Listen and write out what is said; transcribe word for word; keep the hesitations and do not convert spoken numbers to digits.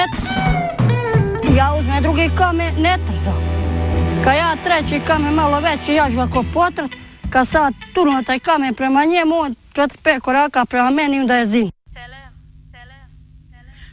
ne trza. Ja uzme drugi kamen, ne trza. Kad ja treći kamen malo veći, ja ću ako potrat, kad sad turno taj kamen prema njemu, on četiri pet koraka prema meni, onda je zim.